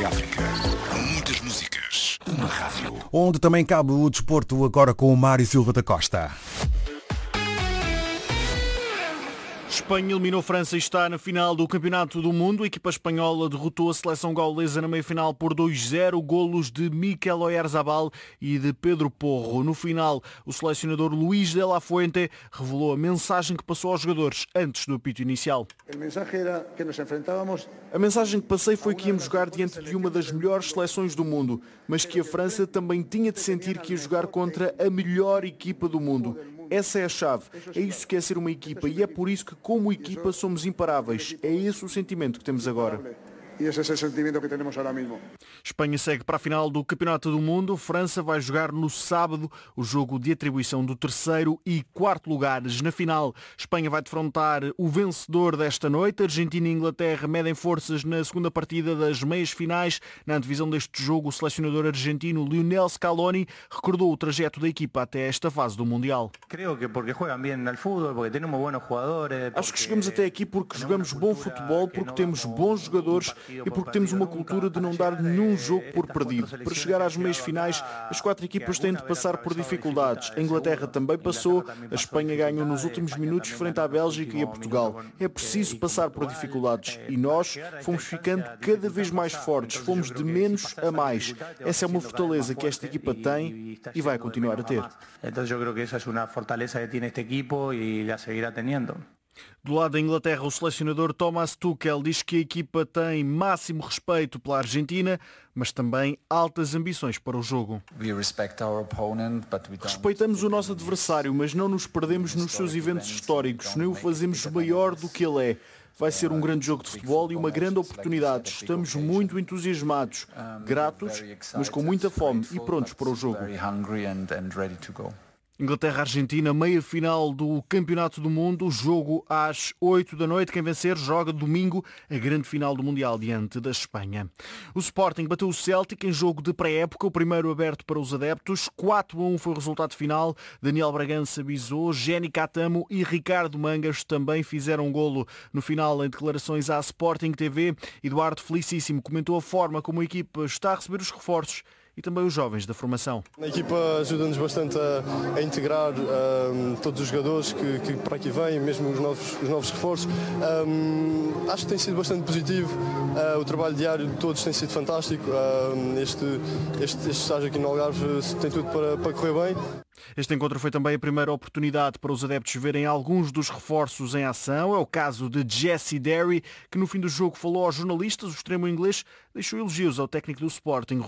África. Muitas músicas. Uma rádio. Onde também cabe o desporto, agora com o Mário Silva da Costa. Espanha eliminou França e está na final do Campeonato do Mundo. A equipa espanhola derrotou a seleção gaulesa na meia-final por 2-0, golos de Mikel Oyarzabal e de Pedro Porro. No final, o selecionador Luís de la Fuente revelou a mensagem que passou aos jogadores antes do apito inicial. A mensagem que passei foi que íamos jogar diante de uma das melhores seleções do mundo, mas que a França também tinha de sentir que ia jogar contra a melhor equipa do mundo. Essa é a chave. É isso que é ser uma equipa e é por isso que, como equipa, somos imparáveis. É esse o sentimento que temos agora. E esse é o sentimento que temos agora mesmo. Espanha segue para a final do Campeonato do Mundo. França vai jogar no sábado o jogo de atribuição do terceiro e quarto lugares. Na final, Espanha vai defrontar o vencedor desta noite. Argentina e Inglaterra medem forças na segunda partida das meias finais. Na antevisão deste jogo, o selecionador argentino Lionel Scaloni recordou o trajeto da equipa até esta fase do Mundial. Acho que chegamos até aqui porque jogamos bom futebol, porque temos bons jogadores e porque temos uma cultura de não dar nenhum jogo por perdido. Para chegar às meias finais, as quatro equipas têm de passar por dificuldades. A Inglaterra também passou, a Espanha ganhou nos últimos minutos frente à Bélgica e a Portugal. É preciso passar por dificuldades e nós fomos ficando cada vez mais fortes, fomos de menos a mais. Essa é uma fortaleza que esta equipa tem e vai continuar a ter. Então eu creo que essa é uma fortaleza que tem este equipo e la seguirá teniendo. Do lado da Inglaterra, o selecionador Thomas Tuchel diz que a equipa tem máximo respeito pela Argentina, mas também altas ambições para o jogo. Respeitamos o nosso adversário, mas não nos perdemos nos seus eventos históricos, nem o fazemos maior do que ele é. Vai ser um grande jogo de futebol e uma grande oportunidade. Estamos muito entusiasmados, gratos, mas com muita fome e prontos para o jogo. Inglaterra-Argentina, meia-final do Campeonato do Mundo, jogo às 8 da noite. Quem vencer joga domingo a grande final do Mundial diante da Espanha. O Sporting bateu o Celtic em jogo de pré-época, o primeiro aberto para os adeptos. 4-1 foi o resultado final. Daniel Bragança bisou, Jenny Catamo e Ricardo Mangas também fizeram um golo. No final, em declarações à Sporting TV, Eduardo Felicíssimo comentou a forma como a equipa está a receber os reforços e também os jovens da formação. A equipa ajuda-nos bastante a integrar todos os jogadores que para aqui vêm, mesmo os novos reforços. Acho que tem sido bastante positivo. O trabalho diário de todos tem sido fantástico. Este estágio aqui no Algarve tem tudo para correr bem. Este encontro foi também a primeira oportunidade para os adeptos verem alguns dos reforços em ação. É o caso de Jesse Derry, que no fim do jogo falou aos jornalistas. O extremo inglês deixou elogios ao técnico do Sporting,